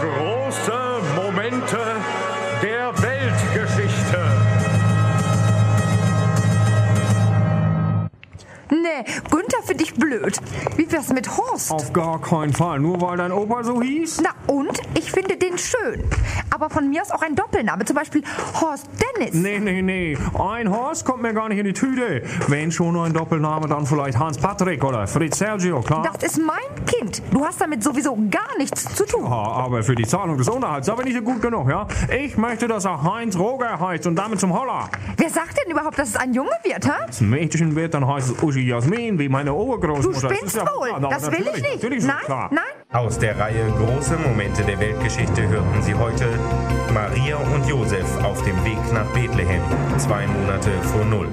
Große Momente der Weltgeschichte. Nee, Günther finde ich blöd. Wie wär's mit Horst? Auf gar keinen Fall, nur weil dein Opa so hieß? Na und? Ich finde den schön. Aber von mir aus auch ein Doppelname, zum Beispiel Horst Dennis. Nee. Ein Horst kommt mir gar nicht in die Tüte. Wenn schon nur ein Doppelname, dann vielleicht Hans-Patrick oder Fritz Sergio, klar? Das ist mein Kind. Du hast damit sowieso gar nichts zu tun. Ja, aber für die Zahlung des Unterhalts, da bin ich ja gut genug, ja? Ich möchte, dass er Heinz Roger heißt und damit zum Holler. Wer sagt denn überhaupt, dass es ein Junge wird, hä? Wenn es ein Mädchen wird, dann heißt es Uschi Jasmin, wie meine Du Urgroßmutter. spinnst wohl. klar, Das will ich nicht. Natürlich ist das klar. Nein. Aus der Reihe Große Momente der Weltgeschichte hörten Sie heute Maria und Josef auf dem Weg nach Bethlehem, 2 Monate vor Null.